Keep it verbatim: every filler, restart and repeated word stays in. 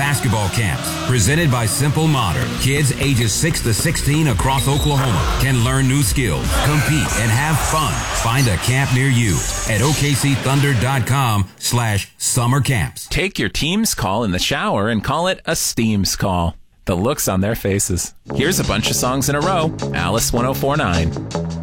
basketball camps. Presented by Simple Modern. Kids ages six to sixteen across Oklahoma can learn new skills, compete, and have fun. Find a camp near you at O K C Thunder dot com slash summer camps. Take your team's call in the shower and call it a Steam's call. The looks on their faces. Here's a bunch of songs in a row. Alice one oh four point nine.